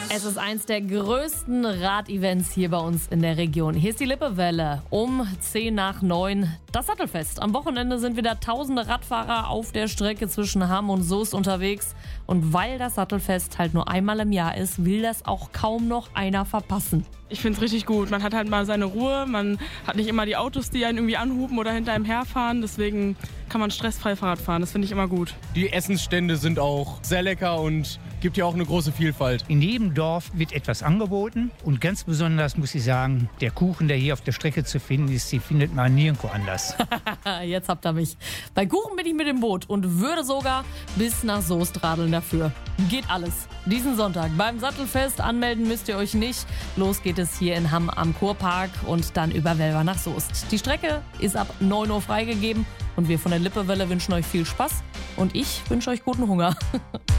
Es ist eins der größten Radevents hier bei uns in der Region. Hier ist die Lippewelle um 10:10, das Sattelfest. Am Wochenende sind wieder tausende Radfahrer auf der Strecke zwischen Hamm und Soest unterwegs. Und weil das Sattelfest halt nur einmal im Jahr ist, will das auch kaum noch einer verpassen. Ich finde es richtig gut. Man hat halt mal seine Ruhe, man hat nicht immer die Autos, die einen irgendwie anhupen oder hinter einem herfahren. Deswegen kann man stressfrei Fahrrad fahren. Das finde ich immer gut. Die Essensstände sind auch sehr lecker und gibt ja auch eine große Vielfalt. In jedem Dorf wird etwas angeboten und ganz besonders muss ich sagen, der Kuchen, der hier auf der Strecke zu finden ist, den findet man nirgendwo anders. Jetzt habt ihr mich. Bei Kuchen bin ich mit dem Boot und würde sogar bis nach Soest radeln dafür. Geht alles. Diesen Sonntag beim Sattelfest. Anmelden müsst ihr euch nicht. Los geht es hier in Hamm am Kurpark und dann über Welver nach Soest. Die Strecke ist ab 9 Uhr freigegeben und wir von der Lippewelle wünschen euch viel Spaß und ich wünsche euch guten Hunger.